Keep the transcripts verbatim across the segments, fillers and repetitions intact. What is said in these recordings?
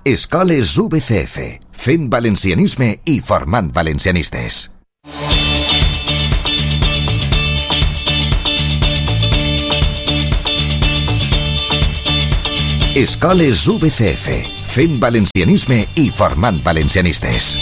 Escoles V C F, fent valencianisme i formant valencianistes. Escoles V C F, fent valencianisme i formant valencianistes.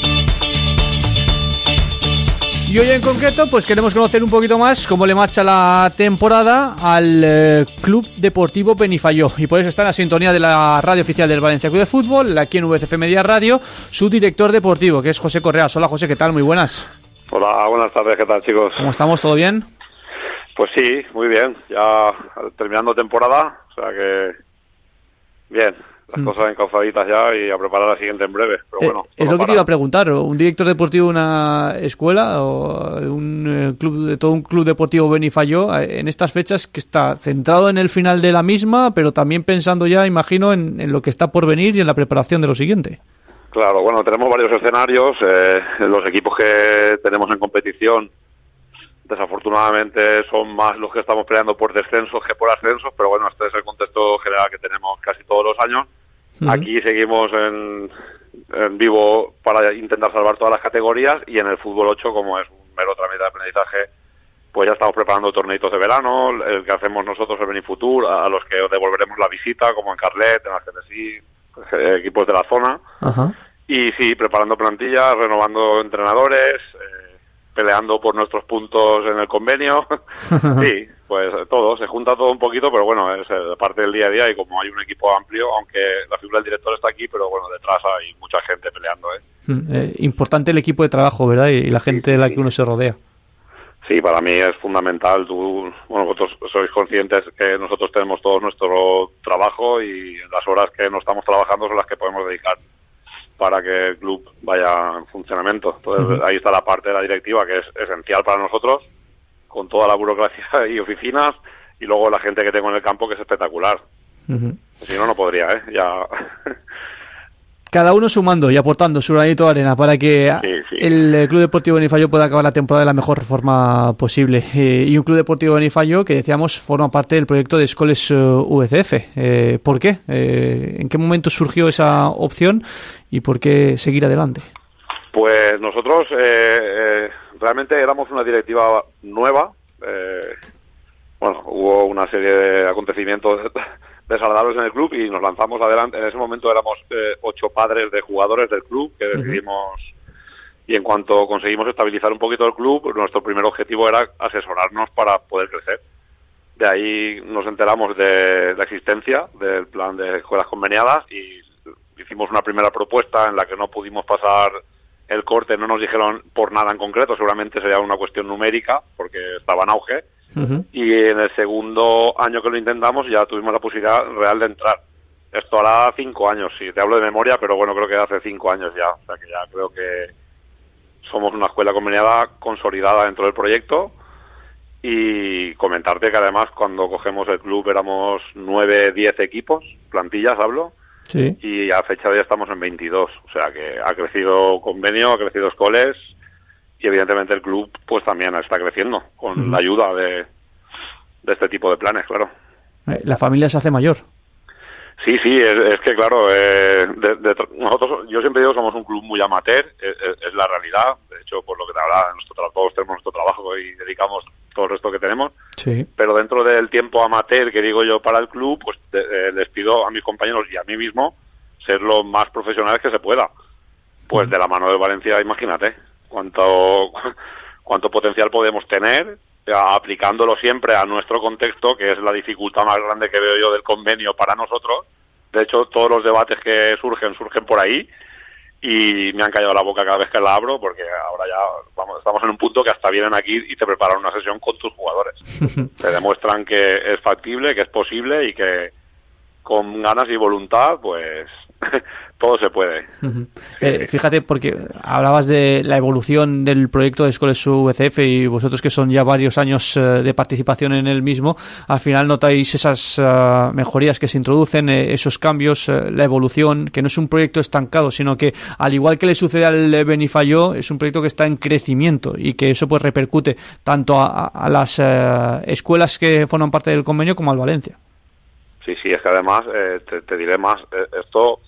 Y hoy en concreto pues queremos conocer un poquito más cómo le marcha la temporada al eh, Club Deportivo Benifayó, y por eso está en la sintonía de la radio oficial del Valencia Club de Fútbol, aquí en V C F Media Radio, su director deportivo, que es José Correas. Hola José, ¿qué tal? Muy buenas. Hola, buenas tardes, ¿qué tal, chicos? ¿Cómo estamos? ¿Todo bien? Pues sí, muy bien, ya terminando temporada, o sea que bien. Las mm. cosas encauzaditas ya y a preparar la siguiente en breve. Pero bueno, eh, es lo que para. te iba a preguntar, ¿un director deportivo de una escuela o un eh, club de todo un club deportivo Benifayó en estas fechas que está centrado en el final de la misma, pero también pensando ya, imagino, en, en lo que está por venir y en la preparación de lo siguiente? Claro, bueno, tenemos varios escenarios. Eh, los equipos que tenemos en competición desafortunadamente son más los que estamos peleando por descensos que por ascensos, pero bueno, este es el contexto general que tenemos casi todos los años. Uh-huh. Aquí seguimos en, en vivo para intentar salvar todas las categorías, y en el fútbol ocho, como es un mero trámite de aprendizaje, pues ya estamos preparando torneitos de verano, el que hacemos nosotros el Benifutur, a los que devolveremos la visita, como en Carlet, en la G T S I, equipos de la zona. Uh-huh. Y sí, preparando plantillas, renovando entrenadores, eh, peleando por nuestros puntos en el convenio. Sí, pues todo, se junta todo un poquito, pero bueno, es parte del día a día, y como hay un equipo amplio, aunque la figura del director está aquí, pero bueno, detrás hay mucha gente peleando, ¿eh? eh importante el equipo de trabajo, ¿verdad? Y la gente sí, de la que uno se rodea. Sí, para mí es fundamental. Tú, bueno, vosotros sois conscientes que nosotros tenemos todo nuestro trabajo, y las horas que no estamos trabajando son las que podemos dedicar para que el club vaya en funcionamiento. Entonces, uh-huh. ahí está la parte de la directiva, que es esencial para nosotros, con toda la burocracia y oficinas, y luego la gente que tengo en el campo, que es espectacular. Uh-huh. Si no, no podría, ¿eh? Ya... Cada uno sumando y aportando su granito de arena para que sí, sí. el Club Deportivo Benifayó pueda acabar la temporada de la mejor forma posible. Eh, y un Club Deportivo Benifayó que, decíamos, forma parte del proyecto de Escoles uh, V C F. Eh, ¿Por qué? Eh, ¿En qué momento surgió esa opción y por qué seguir adelante? Pues nosotros eh, eh, realmente éramos una directiva nueva. Eh, bueno, hubo una serie de acontecimientos desagradables en el club y nos lanzamos adelante. En ese momento éramos eh, ocho padres de jugadores del club que decidimos, uh-huh. y en cuanto conseguimos estabilizar un poquito el club, nuestro primer objetivo era asesorarnos para poder crecer. De ahí nos enteramos de la existencia del plan de escuelas conveniadas y hicimos una primera propuesta en la que no pudimos pasar el corte. No nos dijeron por nada en concreto, seguramente sería una cuestión numérica porque estaba en auge. Uh-huh. Y en el segundo año que lo intentamos ya tuvimos la posibilidad real de entrar. Esto hará cinco años, sí, te hablo de memoria, pero bueno, creo que hace cinco años ya. O sea que ya creo que somos una escuela conveniada consolidada dentro del proyecto. Y comentarte que además cuando cogemos el club éramos nueve, diez equipos, plantillas hablo, sí. Y a fecha de hoy estamos en veintidós. O sea que ha crecido convenio, ha crecido escoles. Y evidentemente el club pues también está creciendo con uh-huh. la ayuda de, de este tipo de planes, claro. La familia se hace mayor. Sí, sí, es, es que claro, eh, de, de, nosotros, yo siempre digo, somos un club muy amateur, es, es, es la realidad. De hecho, por lo que te hablaba, nuestro, todos tenemos nuestro trabajo y dedicamos todo el resto que tenemos. Sí. Pero dentro del tiempo amateur que digo yo para el club, pues de, eh, les pido a mis compañeros y a mí mismo ser lo más profesionales que se pueda. Pues uh-huh. de la mano de Valencia, imagínate cuánto cuánto potencial podemos tener, aplicándolo siempre a nuestro contexto, que es la dificultad más grande que veo yo del convenio para nosotros. De hecho, todos los debates que surgen, surgen por ahí, y me han callado la boca cada vez que la abro, porque ahora ya vamos, estamos en un punto que hasta vienen aquí y te preparan una sesión con tus jugadores. Te demuestran que es factible, que es posible, y que con ganas y voluntad, pues... todo se puede. Uh-huh. Sí. Eh, fíjate, porque hablabas de la evolución del proyecto de Escoles V C F y vosotros que son ya varios años uh, de participación en el mismo, al final notáis esas uh, mejorías que se introducen, eh, esos cambios, uh, la evolución, que no es un proyecto estancado, sino que al igual que le sucede al Benifayó, es un proyecto que está en crecimiento y que eso pues repercute tanto a, a las uh, escuelas que forman parte del convenio como al Valencia. Sí, sí, es que además, eh, te, te diré más, eh, esto...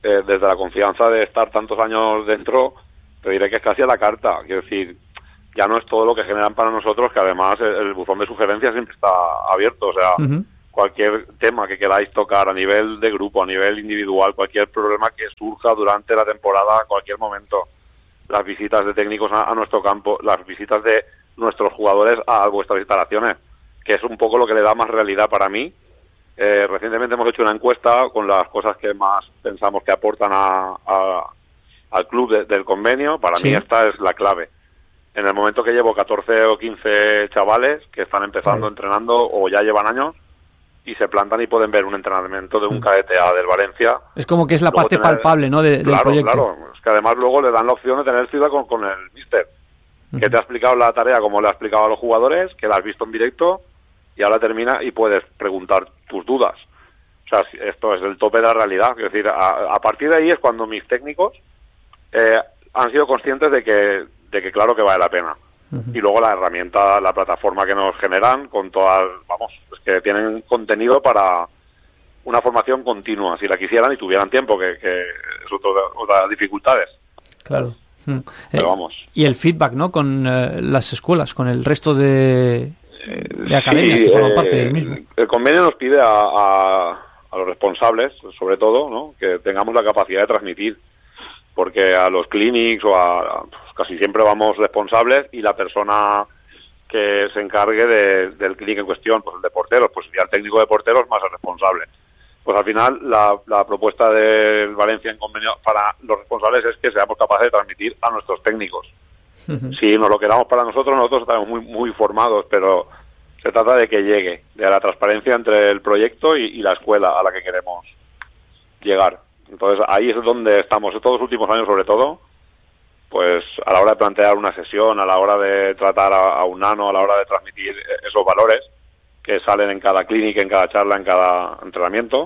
eh, desde la confianza de estar tantos años dentro, te diré que es casi a la carta. Quiero decir, ya no es todo lo que generan para nosotros, que además el, el buzón de sugerencias siempre está abierto. O sea, uh-huh. cualquier tema que queráis tocar a nivel de grupo, a nivel individual, cualquier problema que surja durante la temporada, a cualquier momento, las visitas de técnicos a, a nuestro campo, las visitas de nuestros jugadores a vuestras instalaciones, que es un poco lo que le da más realidad para mí. Eh, recientemente hemos hecho una encuesta con las cosas que más pensamos que aportan a, a, al club de, del convenio. Para sí. mí esta es la clave. En el momento que llevo catorce o quince chavales que están empezando, sí. entrenando o ya llevan años y se plantan y pueden ver un entrenamiento de un sí. K D T A del Valencia. Es como que es la luego parte tener, palpable, ¿no? De, claro, del proyecto. Claro, es que además luego le dan la opción de tener cita con, con el míster, uh-huh. que te ha explicado la tarea como le ha explicado a los jugadores, que la has visto en directo y ahora termina y puedes preguntar tus dudas. O sea, esto es el tope de la realidad. Es decir, a, a partir de ahí es cuando mis técnicos eh, han sido conscientes de que, de que claro que vale la pena. Uh-huh. Y luego la herramienta, la plataforma que nos generan con todas, vamos, es que tienen contenido para una formación continua, si la quisieran y tuvieran tiempo, que, que es otra, otras dificultades. Claro. Pero eh, vamos. Y el feedback, ¿no? Con eh, las escuelas, con el resto de, de academias sí, que forman eh, parte del mismo. El convenio nos pide a, a, a los responsables, sobre todo, ¿no? Que tengamos la capacidad de transmitir, porque a los clinics o a, a pues casi siempre vamos responsables y la persona que se encargue de, del clinic en cuestión, pues el de porteros, pues sería el técnico de porteros más el responsable. Pues al final la, la propuesta del Valencia en convenio para los responsables es que seamos capaces de transmitir a nuestros técnicos. Uh-huh. Si nos lo quedamos para nosotros, nosotros estamos muy muy formados, pero se trata de que llegue, de la transparencia entre el proyecto y, y la escuela a la que queremos llegar. Entonces ahí es donde estamos estos dos últimos años, sobre todo, pues a la hora de plantear una sesión, a la hora de tratar a, a un nano, a la hora de transmitir esos valores que salen en cada clínica, en cada charla, en cada entrenamiento,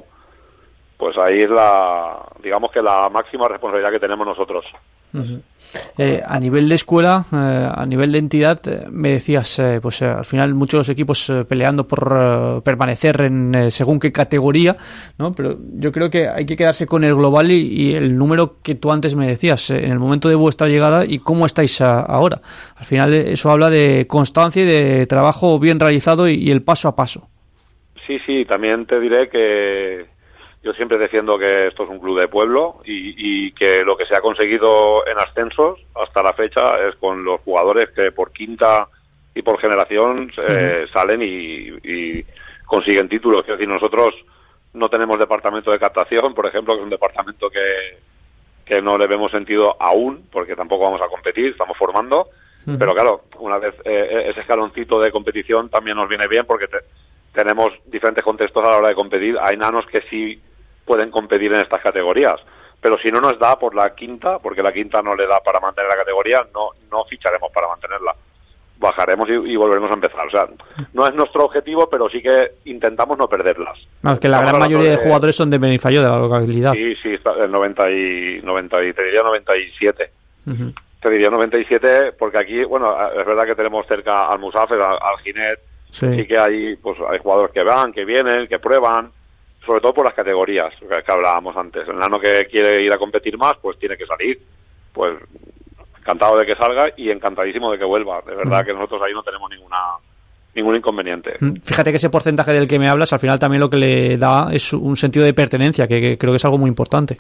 pues ahí es la, digamos que la máxima responsabilidad que tenemos nosotros. Uh-huh. Eh, a nivel de escuela, eh, a nivel de entidad, eh, me decías, eh, pues eh, al final muchos de los equipos eh, peleando por eh, permanecer en eh, según qué categoría, ¿no? Pero yo creo que hay que quedarse con el global y, y el número que tú antes me decías, eh, en el momento de vuestra llegada y cómo estáis a, ahora. Al final eh, eso habla de constancia y de trabajo bien realizado y, y el paso a paso. Sí, sí, también te diré que yo siempre defiendo que esto es un club de pueblo y, y que lo que se ha conseguido en ascensos hasta la fecha es con los jugadores que por quinta y por generación eh, salen y, y consiguen títulos. Es decir, nosotros no tenemos departamento de captación, por ejemplo, que es un departamento que, que no le vemos sentido aún, porque tampoco vamos a competir, estamos formando. Uh-huh. Pero claro, una vez eh, ese escaloncito de competición también nos viene bien porque te, tenemos diferentes contextos a la hora de competir. Hay nanos que sí pueden competir en estas categorías, pero si no nos da por la quinta, porque la quinta no le da para mantener la categoría, no no ficharemos para mantenerla, bajaremos y, y volveremos a empezar. O sea, no es nuestro objetivo, pero sí que intentamos no perderlas. No, es que la gran mayoría de, de jugadores son de Benifallo, de la localidad. Sí, sí, el noventa y noventa y te diría noventa y siete. Uh-huh. Te diría noventa y siete porque aquí, bueno, es verdad que tenemos cerca al Musafes, al, al Ginet, sí. sí que hay, pues hay jugadores que van, que vienen, que prueban, sobre todo por las categorías que, que hablábamos antes. El nano que quiere ir a competir más, pues tiene que salir. Pues encantado de que salga y encantadísimo de que vuelva. De verdad mm. que nosotros ahí no tenemos ninguna ningún inconveniente. Fíjate que ese porcentaje del que me hablas, al final también lo que le da es un sentido de pertenencia, que, que creo que es algo muy importante.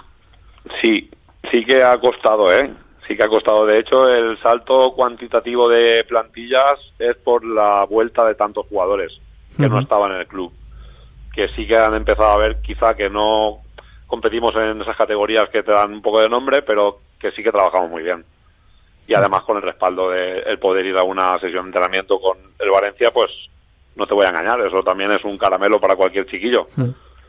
Sí, sí que ha costado, ¿eh? Sí que ha costado. De hecho, el salto cuantitativo de plantillas es por la vuelta de tantos jugadores que uh-huh. no estaban en el club, que sí que han empezado a ver quizá que no competimos en esas categorías que te dan un poco de nombre, pero que sí que trabajamos muy bien. Y además con el respaldo de el poder ir a una sesión de entrenamiento con el Valencia, pues no te voy a engañar, eso también es un caramelo para cualquier chiquillo. Mm.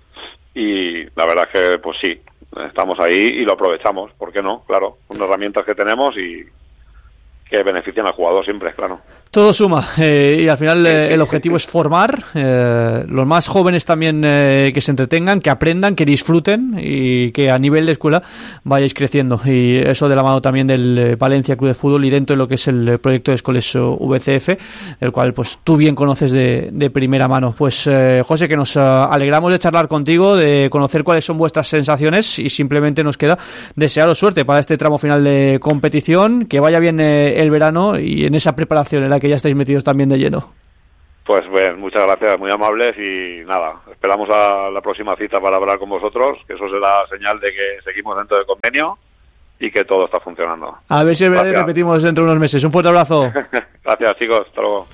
Y la verdad es que pues sí, estamos ahí y lo aprovechamos, ¿por qué no? Claro, son herramientas que tenemos y, que benefician al jugador siempre, claro. Todo suma eh, y al final eh, el objetivo es formar eh, los más jóvenes también eh, que se entretengan, que aprendan, que disfruten y que a nivel de escuela vayáis creciendo, y eso de la mano también del eh, Valencia Club de Fútbol y dentro de lo que es el eh, proyecto de Escoles V C F, el cual pues tú bien conoces de, de primera mano. Pues eh, José, que nos uh, alegramos de charlar contigo, de conocer cuáles son vuestras sensaciones, y simplemente nos queda desearos suerte para este tramo final de competición, que vaya bien eh, el verano y en esa preparación en la que ya estáis metidos también de lleno. Pues bien, muchas gracias, muy amables, y nada, esperamos a la próxima cita para hablar con vosotros, que eso será señal de que seguimos dentro del convenio y que todo está funcionando. A ver si es verdad, repetimos dentro de unos meses. Un fuerte abrazo. Gracias, chicos, hasta luego.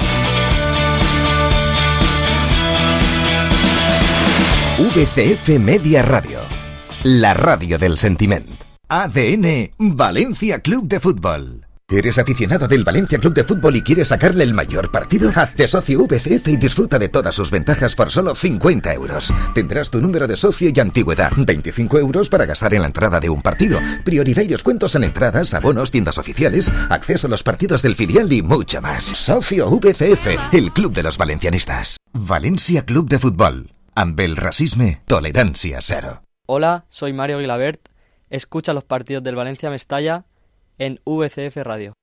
V C F Media Radio, la radio del sentiment. A D N Valencia Club de Fútbol. ¿Eres aficionado del Valencia Club de Fútbol y quieres sacarle el mayor partido? Hazte socio V C F y disfruta de todas sus ventajas por solo cincuenta euros. Tendrás tu número de socio y antigüedad, veinticinco euros para gastar en la entrada de un partido, prioridad y descuentos en entradas, abonos, tiendas oficiales, acceso a los partidos del filial y mucho más. Socio V C F, el club de los valencianistas. Valencia Club de Fútbol. Amb el racisme, tolerancia cero. Hola, soy Mario Guilabert. Escucha los partidos del Valencia Mestalla en V C F Radio.